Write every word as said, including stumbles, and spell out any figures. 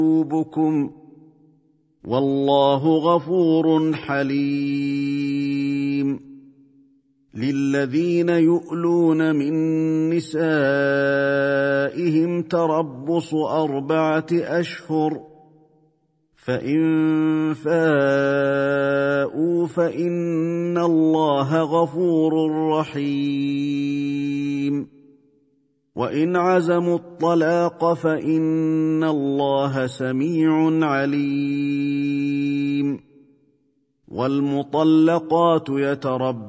قلوبكم والله غفور حليم. للذين يؤلون من نسائهم تربص أربعة أشهر فإن فاءوا فإن الله غفور رحيم. وإن عزموا الطلاق فإن الله سميع عليم. والمطلقات يتربصن